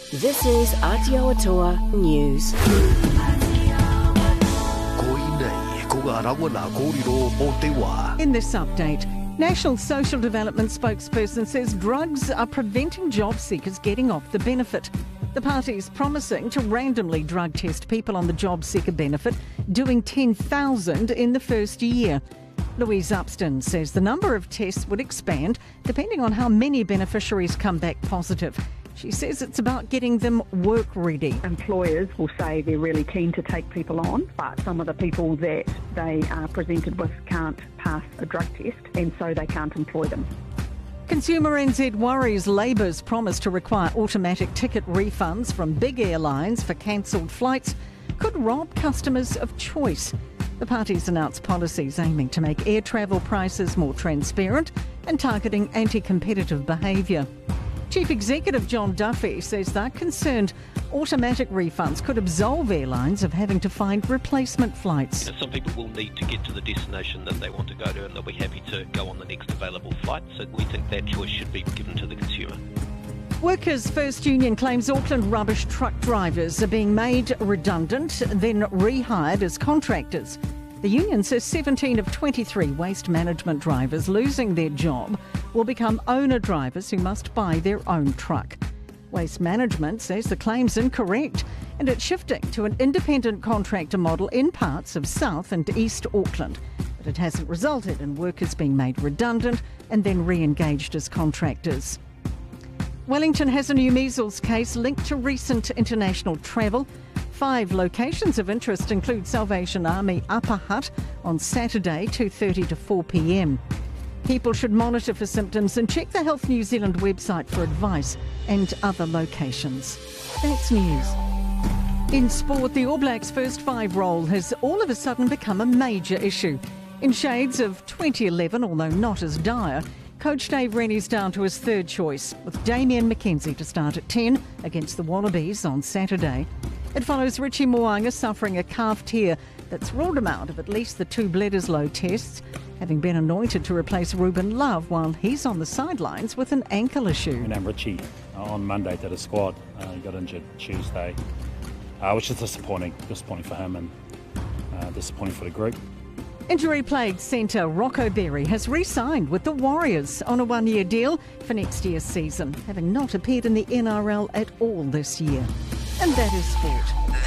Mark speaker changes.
Speaker 1: This is Aotearoa News.
Speaker 2: In this update, National Social Development spokesperson says drugs are preventing job seekers getting off the benefit. The party's promising to randomly drug test people on the job seeker benefit, doing 10,000 in the first year. Louise Upston says the number of tests would expand depending on how many beneficiaries come back positive. She says it's about getting them work ready.
Speaker 3: Employers will say they're really keen to take people on, but some of the people that they are presented with can't pass a drug test, and so they can't employ them.
Speaker 2: Consumer NZ worries Labour's promise to require automatic ticket refunds from big airlines for cancelled flights could rob customers of choice. The party's announced policies aiming to make air travel prices more transparent and targeting anti-competitive behaviour. Chief Executive John Duffy says they're concerned automatic refunds could absolve airlines of having to find replacement flights.
Speaker 4: Some people will need to get to the destination that they want to go to, and they'll be happy to go on the next available flight. So we think that choice should be given to the consumer.
Speaker 2: Workers' First Union claims Auckland rubbish truck drivers are being made redundant, then rehired as contractors. The union says 17 of 23 waste management drivers losing their job will become owner drivers who must buy their own truck. Waste Management says the claim's incorrect and it's shifting to an independent contractor model in parts of South and East Auckland. But it hasn't resulted in workers being made redundant and then re-engaged as contractors. Wellington has a new measles case linked to recent international travel. 5 locations of interest include Salvation Army Upper Hutt on Saturday 2:30 to 4 p.m. People should monitor for symptoms and check the Health New Zealand website for advice and other locations. That's news. In sport, the All Blacks' first 5 role has all of a sudden become a major issue. In shades of 2011, although not as dire, Coach Dave Rennie's down to his third choice, with Damien McKenzie to start at 10 against the Wallabies on Saturday. It follows Richie Mo'unga suffering a calf tear that's ruled him out of at least the 2 Bledisloe tests, having been anointed to replace Ruben Love while he's on the sidelines with an ankle issue.
Speaker 5: And Richie on Monday did a squad. He got injured Tuesday, which is disappointing for him and disappointing for the group.
Speaker 2: Injury-plagued centre Rocco Berry has re-signed with the Warriors on a 1-year deal for next year's season, having not appeared in the NRL at all this year. And that is sport.